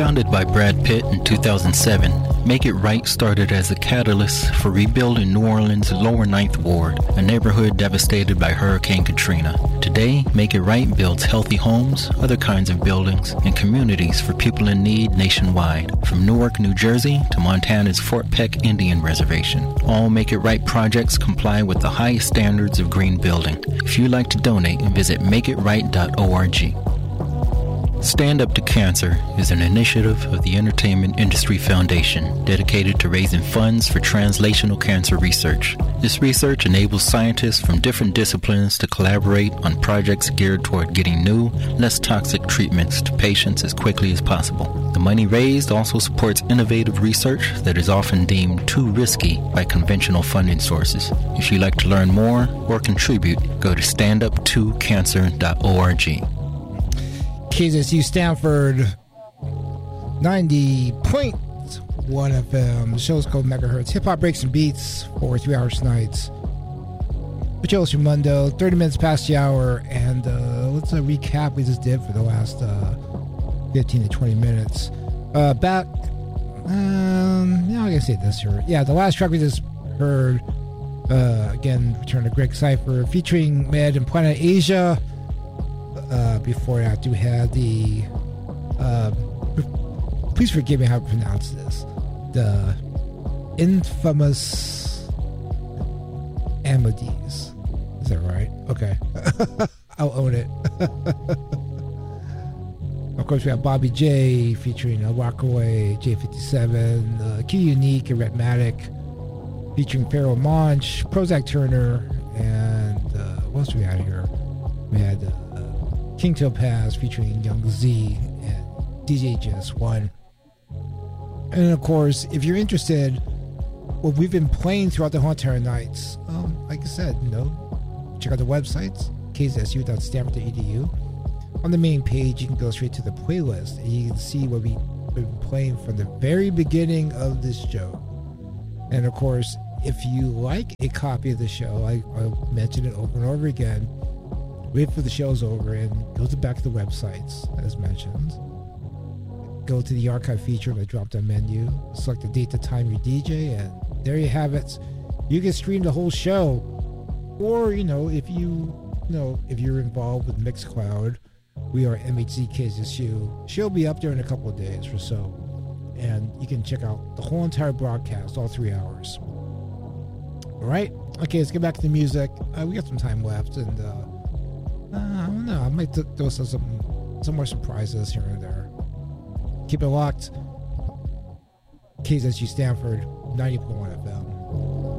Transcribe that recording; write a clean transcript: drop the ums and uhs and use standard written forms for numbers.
Founded by Brad Pitt in 2007, Make It Right started as a catalyst for rebuilding New Orleans' Lower Ninth Ward, a neighborhood devastated by Hurricane Katrina. Today, Make It Right builds healthy homes, other kinds of buildings, and communities for people in need nationwide, from Newark, New Jersey to Montana's Fort Peck Indian Reservation. All Make It Right projects comply with the highest standards of green building. If you'd like to donate, visit makeitright.org. Stand Up to Cancer is an initiative of the Entertainment Industry Foundation dedicated to raising funds for translational cancer research. This research enables scientists from different disciplines to collaborate on projects geared toward getting new, less toxic treatments to patients as quickly as possible. The money raised also supports innovative research that is often deemed too risky by conventional funding sources. If you'd like to learn more or contribute, go to standup2cancer.org. KZSU Stanford 90.1 FM. The show's called Megahertz. Hip Hop Breaks and Beats for 3 hours tonight. Joe Mundo, 30 minutes past the hour, and let's recap we just did for the last 15 to 20 minutes. I gotta say this here. Yeah, the last track we just heard, again, Return to Greg Cypher, featuring Med and Planet Asia. Before that, we had the please forgive me how to pronounce this, the infamous Amadeus. Is that right? Okay. I'll own it. Of course, we have Bobby J featuring Rockaway, J57, Q Unique and Rhythmatic featuring Pharaoh Monch, Prozac Turner, and what else we had here? We had King Topaz featuring Young Z and DJ JS1. And of course, if you're interested, what we've been playing throughout the whole entire nights, like I said, check out the websites, kzsu.stanford.edu. On the main page, you can go straight to the playlist and you can see what we've been playing from the very beginning of this show. And of course, if you like a copy of the show, I'll mention it over and over again. Wait for the show's over and go back to the websites, as mentioned. Go to the archive feature in the drop-down menu, select the date, the time, your DJ, and there you have it. You can stream the whole show, or if you're involved with Mixcloud, we are MHZKZSU. She'll be up there in a couple of days or so, and you can check out the whole entire broadcast, all 3 hours. All right, okay, let's get back to the music. We got some time left, and I don't know. I might throw some more surprises here and there. Keep it locked. KZSU Stanford 90.1 FM.